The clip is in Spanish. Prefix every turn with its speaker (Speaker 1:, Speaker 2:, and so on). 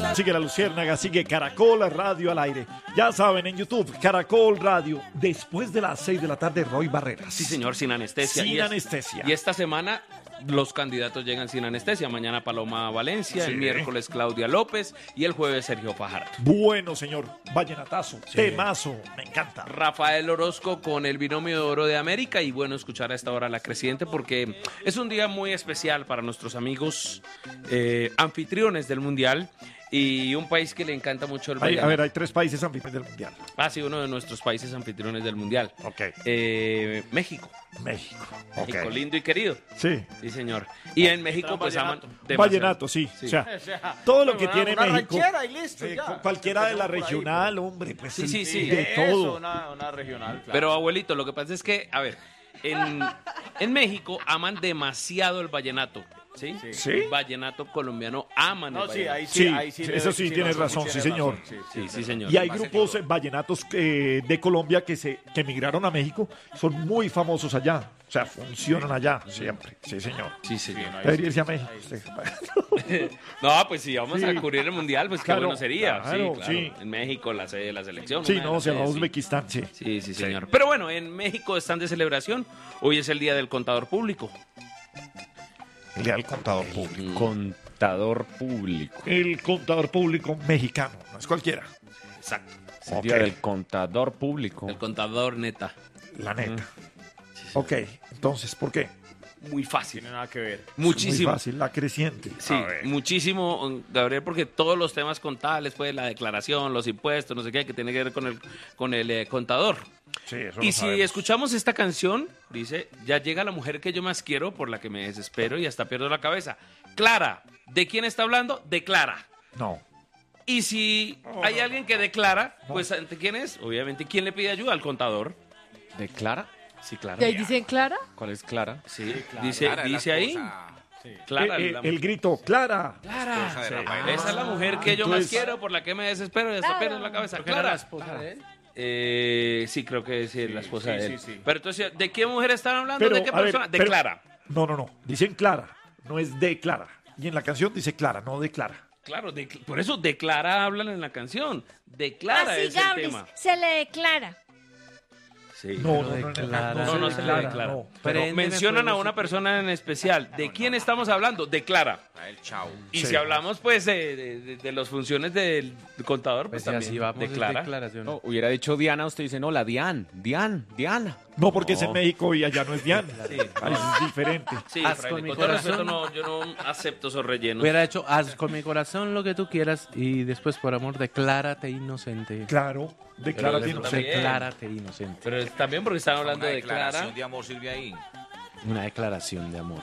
Speaker 1: Sigue La Luciérnaga, sigue Caracol Radio al aire. Ya saben, en YouTube, Caracol Radio, después de las 6 de la tarde, Roy Barreras.
Speaker 2: Sí, señor, sin anestesia.
Speaker 1: Sin anestesia.
Speaker 2: Y esta semana los candidatos llegan sin anestesia. Mañana Paloma Valencia,
Speaker 1: Sí.
Speaker 2: el miércoles Claudia López y el jueves Sergio Fajardo.
Speaker 1: Bueno, señor, vallenatazo, temazo, me encanta.
Speaker 2: Rafael Orozco con el binomio de oro de América y bueno, escuchar a esta hora La Creciente porque es un día muy especial para nuestros amigos anfitriones del Mundial y un país que le encanta mucho el vallenato.
Speaker 1: A ver, hay 3 países anfitriones del Mundial.
Speaker 2: Ah, sí, uno de nuestros países anfitriones del Mundial.
Speaker 1: Ok.
Speaker 2: México.
Speaker 1: México.
Speaker 2: México,
Speaker 1: Ok.
Speaker 2: lindo y querido.
Speaker 1: Sí.
Speaker 2: Sí, señor. Y en México pues aman demasiado.
Speaker 1: Vallenato, sí. O sea, todo lo que tiene
Speaker 3: una
Speaker 1: México.
Speaker 3: ranchera y listo, ya.
Speaker 1: Cualquiera de la
Speaker 3: Empecemos por ahí,
Speaker 1: regional, hombre, pues
Speaker 2: Sí.
Speaker 1: de todo.
Speaker 3: Una regional, claro.
Speaker 2: Pero abuelito, lo que pasa es que, a ver, en México aman demasiado el vallenato. ¿Sí?
Speaker 1: Sí.
Speaker 2: El vallenato colombiano aman el
Speaker 3: No, sí,
Speaker 2: vallenato.
Speaker 3: ahí
Speaker 1: Sí,
Speaker 3: ahí sí.
Speaker 1: eso sí, tienes razón, sí, señor.
Speaker 2: Sí, señor.
Speaker 1: Y hay grupos vallenatos de Colombia que emigraron a México, son muy famosos allá. O sea, funcionan allá siempre. Sí, señor.
Speaker 2: Sí, señor.
Speaker 1: Debería irse a México. usted.
Speaker 2: No, pues si vamos
Speaker 1: Sí.
Speaker 2: a cubrir el mundial, pues
Speaker 1: Claro,
Speaker 2: qué bueno sería.
Speaker 1: claro,
Speaker 2: sí, claro.
Speaker 1: sí.
Speaker 2: En México, la sede de la selección.
Speaker 1: Sí,
Speaker 2: una de
Speaker 1: no,
Speaker 2: las
Speaker 1: se va a
Speaker 2: sedes, sí.
Speaker 1: Uzbekistán, sí.
Speaker 2: Sí, señor. Pero bueno, en México están de celebración. Hoy es el Día del Contador Público.
Speaker 1: El día del contador público.
Speaker 4: Contador público.
Speaker 1: El contador público mexicano, no es cualquiera.
Speaker 2: Exacto.
Speaker 4: Es el
Speaker 1: Ok.
Speaker 4: día del contador público.
Speaker 2: El contador neta.
Speaker 1: La neta. Ok, entonces, ¿por qué?
Speaker 2: Muy fácil.
Speaker 3: Tiene nada que ver.
Speaker 2: Muchísimo.
Speaker 1: Muy fácil, la creciente.
Speaker 2: Sí, muchísimo, Gabriel, porque todos los temas contables, pues la declaración, los impuestos, no sé qué, que tiene que ver con el contador.
Speaker 1: Sí, eso
Speaker 2: Y
Speaker 1: lo
Speaker 2: si
Speaker 1: sabemos.
Speaker 2: escuchamos esta canción, dice, ya llega la mujer que yo más quiero, por la que me desespero y hasta pierdo la cabeza. Clara, ¿de quién está hablando? De Clara.
Speaker 1: No.
Speaker 2: Y si hay alguien que declara, pues ¿ante quién es? Obviamente, ¿quién le pide ayuda? Al contador.
Speaker 4: ¿De Clara?
Speaker 2: Sí, Clara.
Speaker 5: ¿Y ahí dicen Clara?
Speaker 4: ¿Cuál es Clara?
Speaker 2: Sí, dice ahí. Clara,
Speaker 1: El grito, Clara.
Speaker 2: Clara.
Speaker 6: esposa de
Speaker 2: Sí.
Speaker 6: Rafael.
Speaker 2: Esa es la mujer que yo más
Speaker 1: Entonces-
Speaker 2: quiero, por la que me desespero y hasta pierdo la cabeza. Clara. Sí, creo que sí, es la esposa de él.
Speaker 3: sí.
Speaker 2: Pero entonces, ¿de qué mujer están hablando?
Speaker 1: Pero,
Speaker 2: ¿De qué
Speaker 1: a ver,
Speaker 2: persona? De
Speaker 1: pero-
Speaker 2: Clara.
Speaker 1: No. Dicen Clara, no es de Clara. Y en la canción dice Clara, no de Clara.
Speaker 2: Claro, por eso de Clara hablan en la canción. De Clara
Speaker 7: Así,
Speaker 2: es el
Speaker 7: Gabris,
Speaker 2: tema.
Speaker 7: se le declara.
Speaker 2: Sí.
Speaker 1: No,
Speaker 2: No,
Speaker 1: se
Speaker 2: no
Speaker 1: le
Speaker 2: se le
Speaker 1: declara,
Speaker 2: declara.
Speaker 1: no.
Speaker 2: Pero mencionan a una persona en especial. ¿De quién estamos hablando? De Clara.
Speaker 6: El chao.
Speaker 2: Y
Speaker 1: Sí.
Speaker 2: si hablamos, pues, de las funciones del contador, pues, también de Clara.
Speaker 4: No, hubiera dicho Diana, usted dice, no, la Diana.
Speaker 1: No, porque es en México y allá no es Diana.
Speaker 2: Sí.
Speaker 1: Ahí es diferente.
Speaker 2: Sí,
Speaker 8: Haz
Speaker 2: Fray,
Speaker 8: con mi
Speaker 2: con todo
Speaker 8: corazón.
Speaker 2: respeto, no, yo no acepto esos rellenos.
Speaker 8: Hubiera hecho, haz con mi corazón lo que tú quieras y después, por amor, declárate inocente.
Speaker 1: Claro, declara
Speaker 2: Pero
Speaker 1: inocente.
Speaker 2: también.
Speaker 8: Declárate inocente.
Speaker 2: Pero también porque están hablando
Speaker 6: Una
Speaker 2: de Clara.
Speaker 6: declaración de amor sirve ahí.
Speaker 8: Una declaración de amor.